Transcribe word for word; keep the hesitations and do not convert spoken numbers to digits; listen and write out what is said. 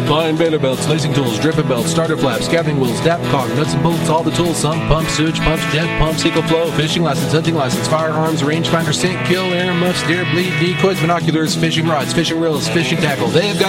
Fine bailer belts, lacing tools, dripping belts, starter flaps, scabbing wheels, dap caulk, nuts and bolts, all the tools, sump, pumps, sewage pumps, jet pumps, EcoFlow, fishing license, hunting license, firearms, rangefinder, sink, kill, air muffs, deer bleed, decoys, binoculars, fishing rods, fishing reels, fishing tackle. They've got